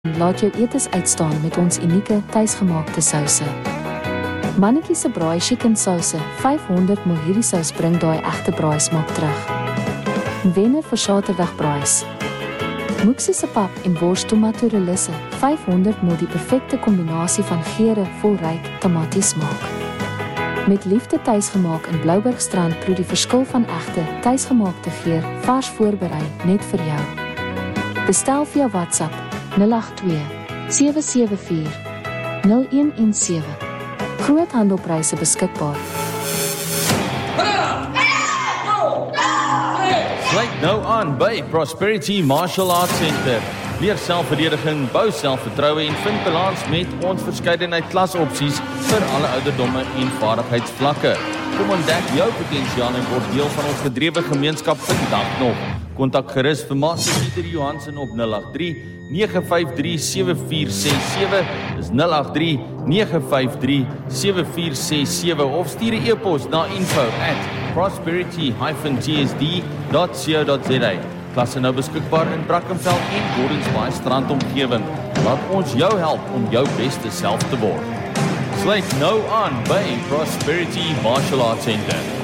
Laat jou etes uitstaan met ons unieke tuisgemaakte souse. Mannetjie se braai chicken souse, 500 ml hierdie sous bring daai egte braai smaak terug. Wenne vir Saterdag braais. Moeksie se pap en wors tomato relisse, 500 ml die perfekte kombinasie van geure vol ryk tomaties-smaak. Met liefde tuisgemaak in Bloubergstrand proe die verskil van egte tuisgemaakte geur, vars voorberei net vir jou. Bestel via WhatsApp 082 774 0117. Groothandelpryse beskikbaar. Sluit nou aan by Prosperity Martial Arts Center. Leer selfverdediging, bou selfvertroue en vind balans met ons verskeidenheid klasopsies vir alle ouderdomme en vaardigheidsvlakke. Kom ontdek jou potensiaal en word deel van ons gedrewe gemeenskap vandag nog. Kontak gerus vir Master Pieter Johansen op 083 953 7467, dis 083 953 7467 of stuur 'n e-pos na info@prosperity-tsd.co.za. Klasse nou beskikbaar in Brackenfell en Gordons Bay strandomgewing. Laat ons jou help om jou beste self te word. Sluit nou aan by Prosperity Martial Arts Center.